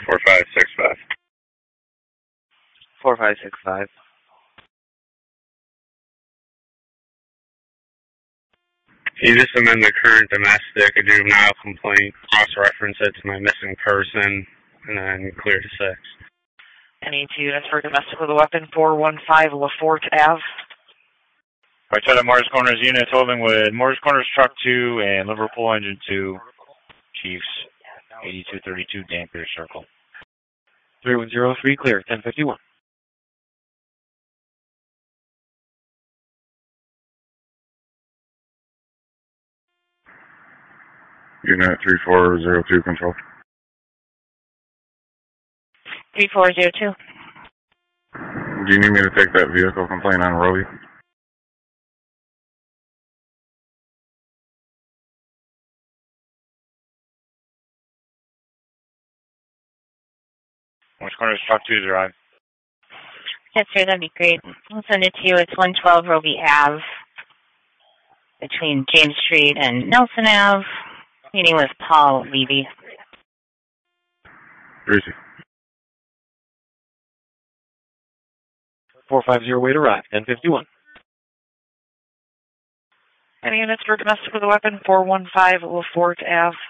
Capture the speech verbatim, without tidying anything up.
four five six five. four five six five. Can you just amend the current domestic a juvenile complaint, cross-reference it to my missing person, and then clear to six? Any two units for domestic with a weapon, four one five LaForte Avenue. Right side of Morris Corners units holding with Morris Corners Truck two and Liverpool Engine two. Chiefs, eighty-two thirty-two Dampier Circle. three one zero three, clear, ten fifty-one. Unit three four zero two, control. three four zero two. Do you need me to take that vehicle complaint on Roby? Morris Corners Truck two, drive. Yes, sir, that'd be great. I'll send it to you. It's one twelve Roby Avenue between James Street and Nelson Avenue. Meeting with Paul Levy. Greasy. four five zero, way to arrive, ten fifty-one. Any units for domestic with a weapon, four one five LaForte Avenue.